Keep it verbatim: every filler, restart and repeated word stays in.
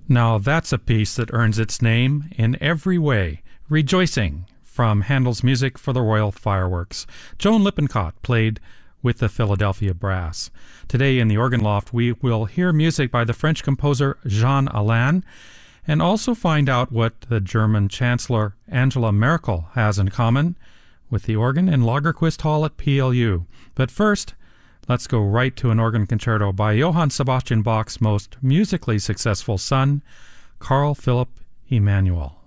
Now that's a piece that earns its name in every way. Rejoicing, from Handel's Music for the Royal Fireworks. Joan Lippincott played with the Philadelphia Brass. Today in the Organ Loft, we will hear music by the French composer Jean Alain, and also find out what the German Chancellor Angela Merkel has in common with the organ in Lagerquist Hall at P L U. But first, let's go right to an organ concerto by Johann Sebastian Bach's most musically successful son, Carl Philipp Emanuel.